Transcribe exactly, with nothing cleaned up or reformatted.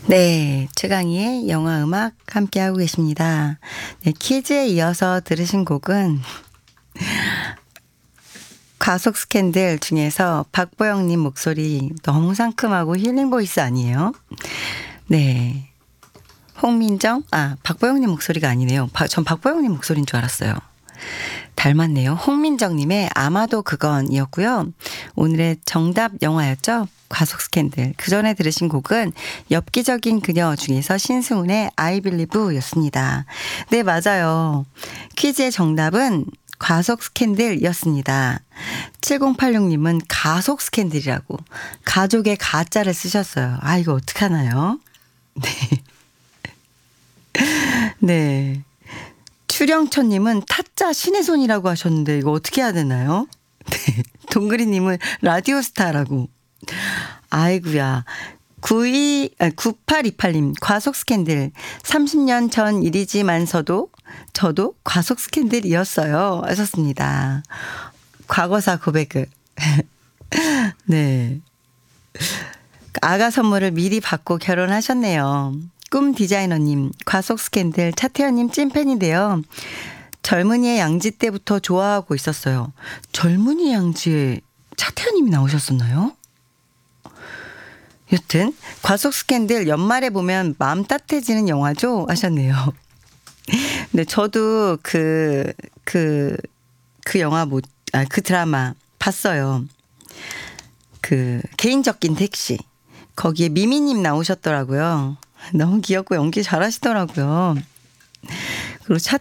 네, 최강희의 영화 음악 함께하고 계십니다. 네, 퀴즈에 이어서 들으신 곡은 가속 스캔들 중에서 박보영님 목소리 너무 상큼하고 힐링 보이스 아니에요? 네, 홍민정, 아 박보영님 목소리가 아니네요. 바, 전 박보영님 목소리인 줄 알았어요. 닮았네요. 홍민정님의 아마도 그건이었고요. 오늘의 정답 영화였죠. 과속 스캔들. 그 전에 들으신 곡은 엽기적인 그녀 중에서 신승훈의 I Believe 였습니다. 네, 맞아요. 퀴즈의 정답은 과속 스캔들이었습니다. 칠공팔육님은 가속 스캔들이라고 가족의 가짜를 쓰셨어요. 아, 이거 어떡하나요? 네. 네. 추령천님은 타짜 신의 손이라고 하셨는데 이거 어떻게 해야 되나요? 네. 동그리님은 라디오스타라고. 아이구야. 구이, 아, 구팔이팔님 과속 스캔들. 삼십 년 전 일이지만서도 저도 과속 스캔들이었어요. 하셨습니다. 과거사 고백을. 네. 아가 선물을 미리 받고 결혼하셨네요. 꿈 디자이너님, 과속 스캔들 차태현님 찐팬인데요. 젊은이의 양지 때부터 좋아하고 있었어요. 젊은이의 양지에 차태현님이 나오셨었나요? 여튼 과속 스캔들 연말에 보면 마음 따뜻해지는 영화죠 하셨네요. 네, 저도 그, 그, 그 영화 못, 아, 그 드라마 봤어요. 그 개인적인 택시. 거기에 미미님 나오셨더라고요. 너무 귀엽고 연기 잘하시더라고요. 그리고 차,